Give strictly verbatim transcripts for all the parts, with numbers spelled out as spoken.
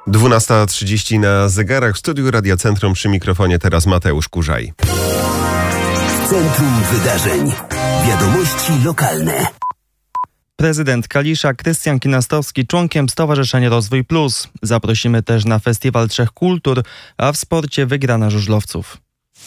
dwunasta trzydzieści na zegarach. W studiu Radia Centrum przy mikrofonie teraz Mateusz Kurzaj. Centrum Wydarzeń. Wiadomości lokalne. Prezydent Kalisza Krystian Kinastowski członkiem Stowarzyszenia Rozwój Plus. Zaprosimy też na Festiwal Trzech Kultur, a w sporcie wygrana żużlowców.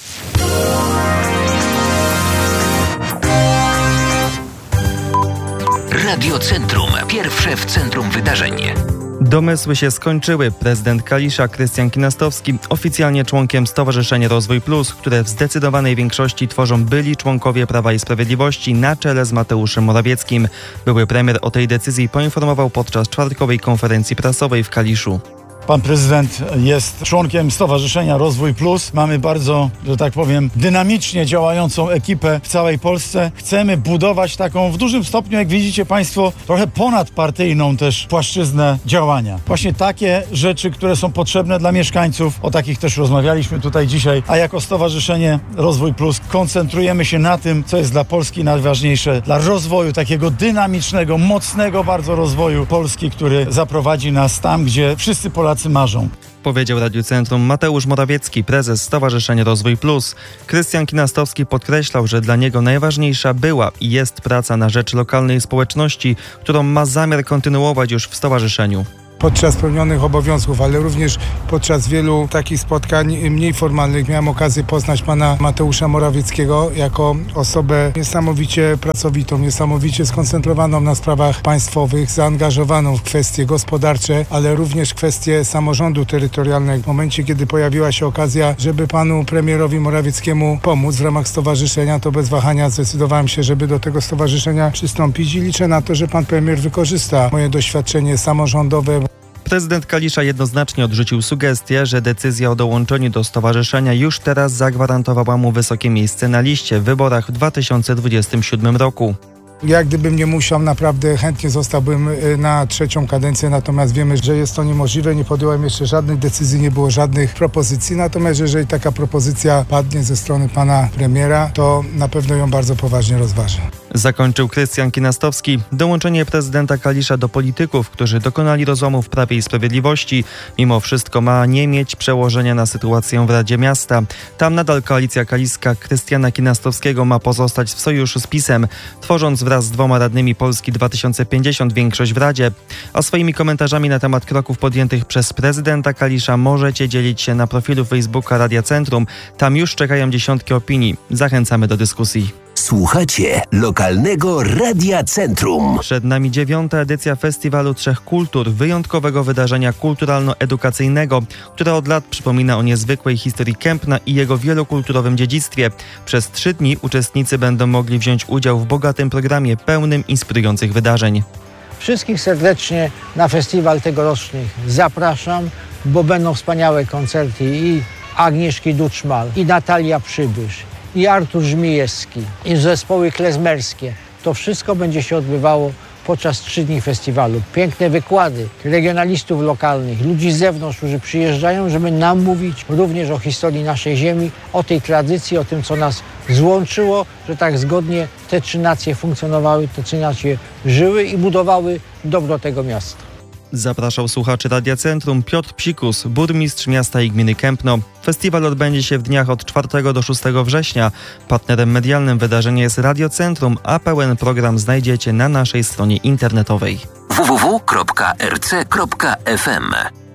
Radio Centrum. Pierwsze w centrum wydarzeń. Domysły się skończyły. Prezydent Kalisza Krystian Kinastowski oficjalnie członkiem Stowarzyszenia Rozwój Plus, które w zdecydowanej większości tworzą byli członkowie Prawa i Sprawiedliwości na czele z Mateuszem Morawieckim. Były premier o tej decyzji poinformował podczas czwartkowej konferencji prasowej w Kaliszu. Pan prezydent jest członkiem Stowarzyszenia Rozwój Plus. Mamy bardzo, że tak powiem, dynamicznie działającą ekipę w całej Polsce. Chcemy budować taką w dużym stopniu, jak widzicie Państwo, trochę ponadpartyjną też płaszczyznę działania. Właśnie takie rzeczy, które są potrzebne dla mieszkańców, o takich też rozmawialiśmy tutaj dzisiaj, a jako Stowarzyszenie Rozwój Plus koncentrujemy się na tym, co jest dla Polski najważniejsze, dla rozwoju takiego dynamicznego, mocnego bardzo rozwoju Polski, który zaprowadzi nas tam, gdzie wszyscy Polacy marzą. Powiedział Radiu Centrum Mateusz Morawiecki, prezes Stowarzyszenia Rozwój Plus. Krystian Kinastowski podkreślał, że dla niego najważniejsza była i jest praca na rzecz lokalnej społeczności, którą ma zamiar kontynuować już w stowarzyszeniu. Podczas pełnionych obowiązków, ale również podczas wielu takich spotkań mniej formalnych miałem okazję poznać pana Mateusza Morawieckiego jako osobę niesamowicie pracowitą, niesamowicie skoncentrowaną na sprawach państwowych, zaangażowaną w kwestie gospodarcze, ale również kwestie samorządu terytorialnego. W momencie, kiedy pojawiła się okazja, żeby panu premierowi Morawieckiemu pomóc w ramach stowarzyszenia, to bez wahania zdecydowałem się, żeby do tego stowarzyszenia przystąpić i liczę na to, że pan premier wykorzysta moje doświadczenie samorządowe. Prezydent Kalisza jednoznacznie odrzucił sugestię, że decyzja o dołączeniu do stowarzyszenia już teraz zagwarantowała mu wysokie miejsce na liście w wyborach w dwa tysiące dwudziestym siódmym roku. Ja gdybym nie musiał, naprawdę chętnie zostałbym na trzecią kadencję, natomiast wiemy, że jest to niemożliwe. Nie podjąłem jeszcze żadnych decyzji, nie było żadnych propozycji, natomiast jeżeli taka propozycja padnie ze strony pana premiera, to na pewno ją bardzo poważnie rozważę. Zakończył Krystian Kinastowski. Dołączenie prezydenta Kalisza do polityków, którzy dokonali rozłamu w Prawie i Sprawiedliwości, mimo wszystko ma nie mieć przełożenia na sytuację w Radzie Miasta. Tam nadal koalicja kaliska Krystiana Kinastowskiego ma pozostać w sojuszu z PiS-em, tworząc wraz z dwoma radnymi Polski dwa tysiące pięćdziesiąt większość w Radzie. A swoimi komentarzami na temat kroków podjętych przez prezydenta Kalisza możecie dzielić się na profilu Facebooka Radia Centrum. Tam już czekają dziesiątki opinii. Zachęcamy do dyskusji. Słuchacie lokalnego Radia Centrum. Przed nami dziewiąta edycja Festiwalu Trzech Kultur, wyjątkowego wydarzenia kulturalno-edukacyjnego, które od lat przypomina o niezwykłej historii Kępna i jego wielokulturowym dziedzictwie. Przez trzy dni uczestnicy będą mogli wziąć udział w bogatym programie pełnym inspirujących wydarzeń. Wszystkich serdecznie na festiwal tegoroczny zapraszam, bo będą wspaniałe koncerty i Agnieszki Duczmal, i Natalia Przybysz, i Artur Żmijewski, i zespoły klezmerskie. To wszystko będzie się odbywało podczas trzy dni festiwalu. Piękne wykłady regionalistów lokalnych, ludzi z zewnątrz, którzy przyjeżdżają, żeby nam mówić również o historii naszej ziemi, o tej tradycji, o tym, co nas złączyło, że tak zgodnie te trzy nacje funkcjonowały, te trzy nacje żyły i budowały dobro tego miasta. Zapraszał słuchaczy Radia Centrum Piotr Psikus, burmistrz miasta i gminy Kępno. Festiwal odbędzie się w dniach od czwartego do szóstego września. Partnerem medialnym wydarzenia jest Radio Centrum, a pełen program znajdziecie na naszej stronie internetowej w w w kropka r c kropka f m.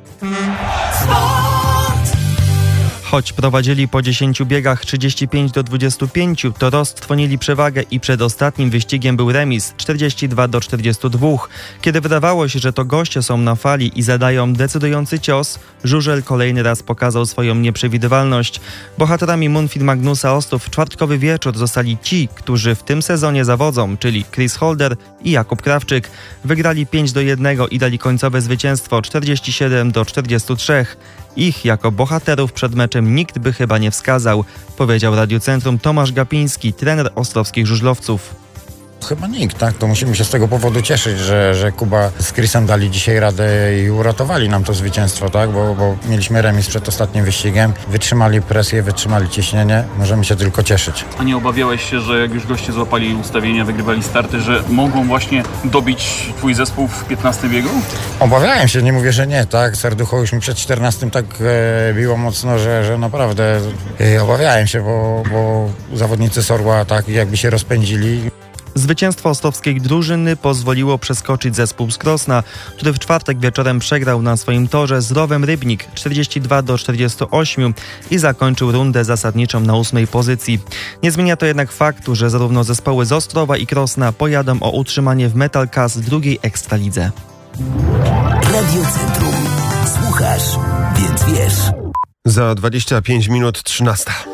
Choć prowadzili po dziesięciu biegach trzydzieści pięć do dwudziestu pięciu, to roztrwonili przewagę i przed ostatnim wyścigiem był remis czterdzieści dwa do czterdziestu dwóch. Kiedy wydawało się, że to goście są na fali i zadają decydujący cios, żużel kolejny raz pokazał swoją nieprzewidywalność. Bohaterami Munfit Magnusa Ostów w czwartkowy wieczór zostali ci, którzy w tym sezonie zawodzą, czyli Chris Holder i Jakub Krawczyk. Wygrali pięć do jednego i dali końcowe zwycięstwo czterdzieści siedem do czterdziestu trzech. Ich jako bohaterów przed meczem nikt by chyba nie wskazał, powiedział Radiu Centrum Tomasz Gapiński, trener ostrowskich żużlowców. Chyba nikt, tak? To musimy się z tego powodu cieszyć, że, że Kuba z Chrisem dali dzisiaj radę i uratowali nam to zwycięstwo, tak? Bo, bo mieliśmy remis przed ostatnim wyścigiem, wytrzymali presję, wytrzymali ciśnienie, możemy się tylko cieszyć. A nie obawiałeś się, że jak już goście złapali ustawienia, wygrywali starty, że mogą właśnie dobić twój zespół w piętnastym biegu? Obawiałem się, nie mówię, że nie, tak? Serducho już mi przed czternastym tak e, biło mocno, że, że naprawdę e, obawiałem się, bo, bo zawodnicy Sorła tak jakby się rozpędzili. Zwycięstwo ostrowskiej drużyny pozwoliło przeskoczyć zespół z Krosna, który w czwartek wieczorem przegrał na swoim torze z Rowem Rybnik czterdzieści dwa do czterdziestu ośmiu i zakończył rundę zasadniczą na ósmej pozycji. Nie zmienia to jednak faktu, że zarówno zespoły z Ostrowa i Krosna pojadą o utrzymanie w Metal Class drugiej Ekstralidze. Radio Centrum. Słuchasz, więc wiesz. Za dwadzieścia pięć minut trzynasta.